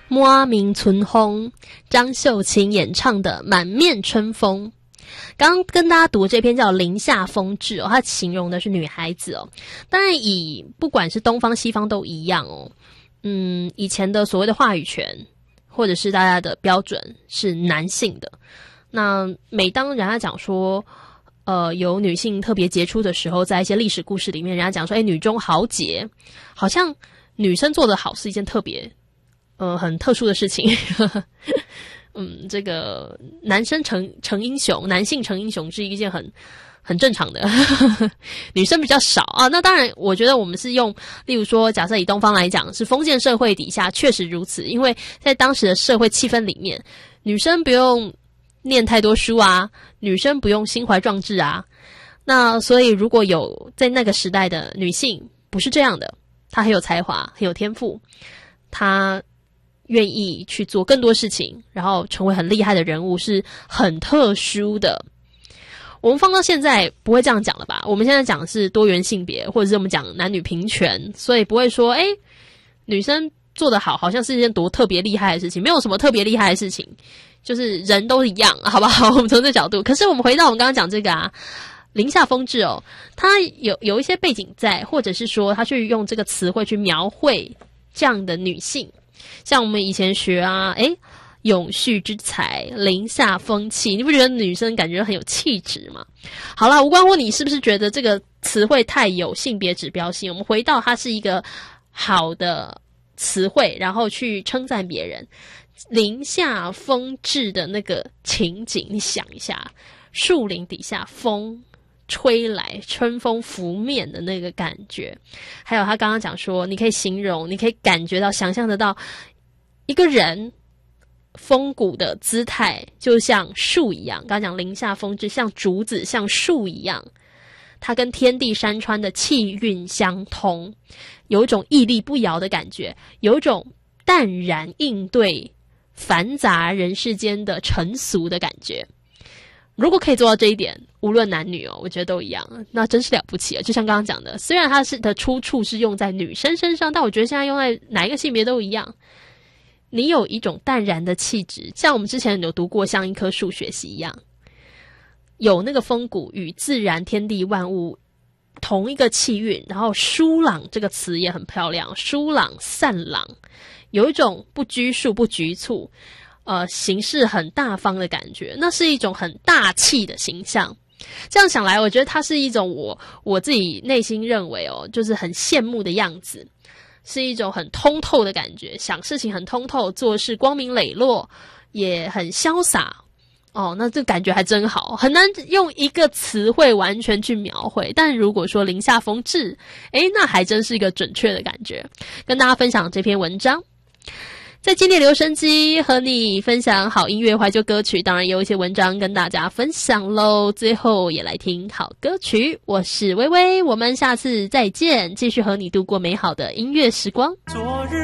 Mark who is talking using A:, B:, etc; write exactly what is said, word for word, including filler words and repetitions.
A: 满面春风，张秀琴演唱的《满面春风》。刚刚跟大家读的这篇叫《林下风致》哦，它形容的是女孩子哦。当然以不管是东方西方都一样哦。嗯，以前的所谓的话语权或者是大家的标准是男性的。那每当人家讲说呃有女性特别杰出的时候，在一些历史故事里面人家讲说诶女中豪杰，好像女生做得好是一件特别呃很特殊的事情。嗯，这个男生成成英雄，男性成英雄是一件很很正常的，女生比较少啊。那当然，我觉得我们是用，例如说，假设以东方来讲，是封建社会底下确实如此，因为在当时的社会气氛里面，女生不用念太多书啊，女生不用心怀壮志啊。那所以，如果有在那个时代的女性不是这样的，她很有才华，很有天赋，她愿意去做更多事情，然后成为很厉害的人物，是很特殊的。我们放到现在不会这样讲了吧？我们现在讲的是多元性别，或者是我们讲男女平权，所以不会说，诶，女生做得好，好像是一件多特别厉害的事情，没有什么特别厉害的事情，就是人都一样，好不好？我们从这角度。可是我们回到我们刚刚讲这个啊，林下风致哦，他有有一些背景在，或者是说他去用这个词汇去描绘这样的女性。像我们以前学啊，诶，永续之才，林下风气，你不觉得女生感觉很有气质吗？好啦，无关乎你是不是觉得这个词汇太有性别指标性，我们回到它是一个好的词汇，然后去称赞别人。林下风致的那个情景，你想一下，树林底下风吹来，春风拂面的那个感觉，还有他刚刚讲说，你可以形容，你可以感觉到，想象得到一个人风骨的姿态，就像树一样。刚刚讲林下风致，像竹子，像树一样，它跟天地山川的气韵相通，有一种屹立不摇的感觉，有一种淡然应对繁杂人世间的尘俗的感觉。如果可以做到这一点，无论男女哦，我觉得都一样，那真是了不起啊！就像刚刚讲的，虽然它是的出处是用在女生身上，但我觉得现在用在哪一个性别都一样。你有一种淡然的气质，像我们之前有读过像一棵树学习一样，有那个风骨与自然天地万物同一个气韵，然后疏朗这个词也很漂亮，疏朗散朗，有一种不拘束不局促，呃，行事很大方的感觉，那是一种很大气的形象。这样想来，我觉得它是一种我我自己内心认为哦，就是很羡慕的样子，是一种很通透的感觉，想事情很通透，做事光明磊落，也很潇洒。哦，那这感觉还真好，很难用一个词汇完全去描绘。但如果说林下风致，诶，那还真是一个准确的感觉。跟大家分享这篇文章。在经典留声机和你分享好音乐怀旧歌曲，当然也有一些文章跟大家分享咯。最后也来听好歌曲，我是微微，我们下次再见，继续和你度过美好的音乐时光。昨日